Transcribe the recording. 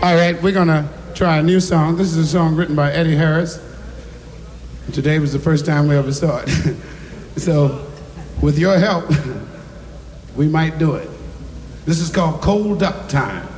All right, we're going to try a new song. This is a song written by Eddie Harris. Today was the first time we ever saw it. So, with your help, we might do it. This is called Cold Duck Time.